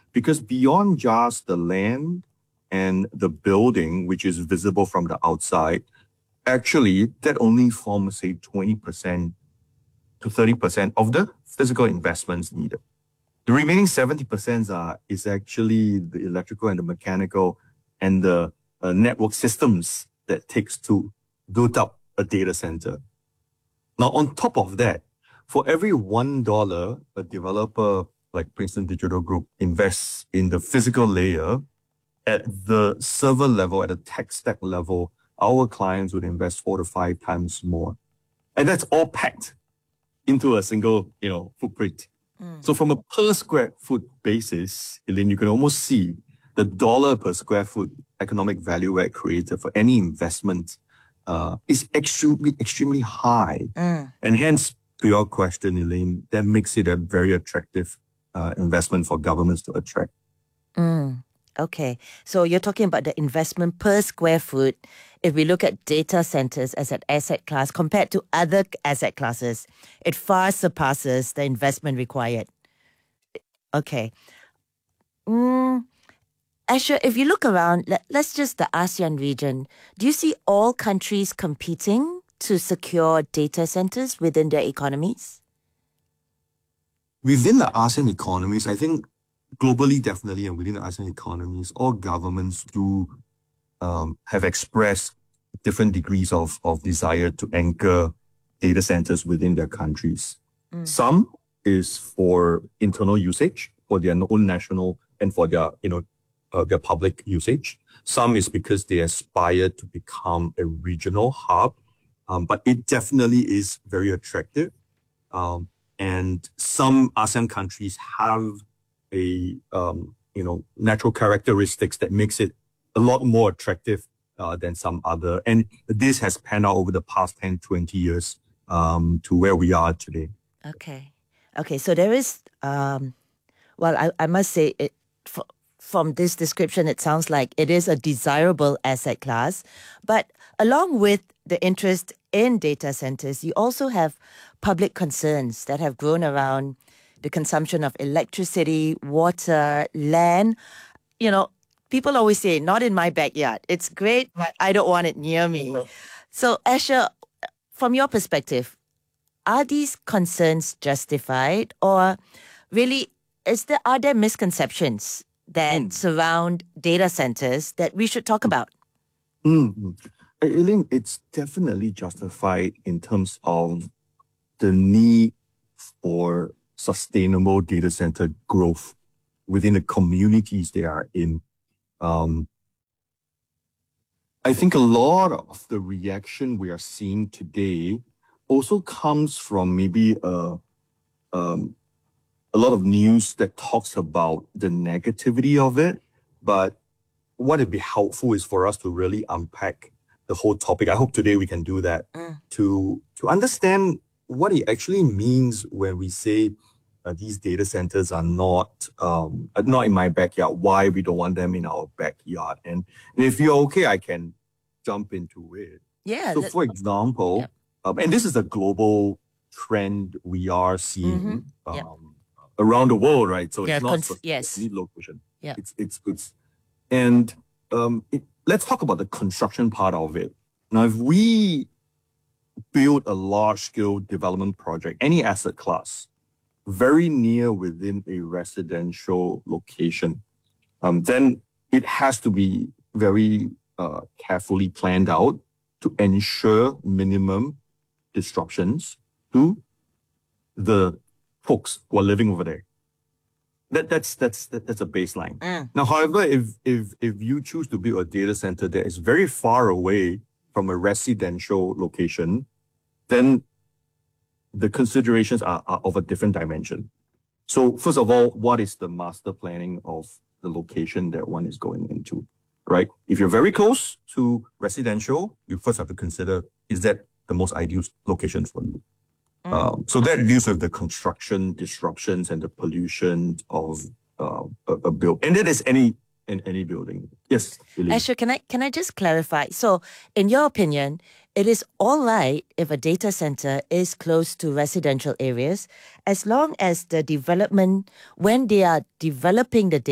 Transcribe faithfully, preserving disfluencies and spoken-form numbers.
Because beyond just the land and the building, which is visible from the outside, actually that only forms, say, twenty percent to thirty percent of the physical investments needed. The remaining seventy percent are, is actually the electrical and the mechanical and the uh, network systems that takes to build up a data center. Now, on top of that, for every one dollar a developer like Princeton Digital Group invests in the physical layer, at the server level, at the tech stack level, our clients would invest four to five times more. And that's all packed into a single, you know, footprint. Mm. So from a per square foot basis, Elaine, you can almost see the dollar per square foot economic value add created for any investment uh, is extremely, extremely high. Mm. And hence, to your question, Elaine, that makes it a very attractive uh, investment for governments to attract. Mm. Okay, so you're talking about the investment per square foot. If we look at data centers as an asset class compared to other asset classes, it far surpasses the investment required. Okay. Mm, Asher, if you look around, let, let's just the ASEAN region, do you see all countries competing to secure data centers within their economies? Within the ASEAN economies, I think globally, definitely, and within the ASEAN economies, all governments do um, have expressed different degrees of, of desire to anchor data centers within their countries. Mm. Some is for internal usage, for their own national and for their, you know, uh, their public usage. Some is because they aspire to become a regional hub, um, but it definitely is very attractive. Um, and some ASEAN countries have a, um, you know, natural characteristics that makes it a lot more attractive uh, than some other. And this has panned out over the past ten, twenty years um, to where we are today. Okay. Okay. So there is, um, well, I, I must say, it, f- from this description, it sounds like it is a desirable asset class. But along with the interest in data centers, you also have public concerns that have grown around the consumption of electricity, water, land. You know, people always say, not in my backyard. It's great, but I don't want it near me. So, Asher, from your perspective, are these concerns justified, or really is there are there misconceptions that mm. surround data centers that we should talk about? Mm-hmm. Elaine, it's definitely justified in terms of the need for sustainable data center growth within the communities they are in. Um, I think a lot of the reaction we are seeing today also comes from maybe a, um, a lot of news that talks about the negativity of it. But what would be helpful is for us to really unpack the whole topic. I hope today we can do that mm. to, to understand what it actually means when we say uh, these data centers are not um, not in my backyard, why we don't want them in our backyard. And, and if you're okay, I can jump into it. Yeah. So for example, yeah. um, and this is a global trend we are seeing mm-hmm. um, yeah. around the world, right? So yeah, it's not cons- just yes. any location. Yeah. It's, it's, it's, and um, it, let's talk about the construction part of it. Now, if we build a large-scale development project, any asset class, very near within a residential location, um, then it has to be very uh, carefully planned out to ensure minimum disruptions to the folks who are living over there. That that's that's that, that's a baseline. Mm. Now, however, if if if you choose to build a data center that is very far away from a residential location, then the considerations are, are of a different dimension. So first of all, what is the master planning of the location that one is going into, right? If you're very close to residential, you first have to consider, is that the most ideal location for you? Mm. Um, so that deals with the construction disruptions and the pollution of uh, a, a build. And that is any in any building. Yes. Really. Asher, can I can I just clarify? So, in your opinion, it is all right if a data center is close to residential areas, as long as the development, when they are developing the